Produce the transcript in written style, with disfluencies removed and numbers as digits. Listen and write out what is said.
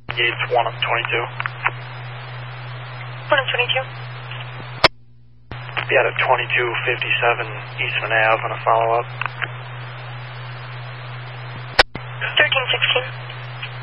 Yates 1 on 22. 1 on 22. Be out at 2257 Eastman Ave on a follow-up.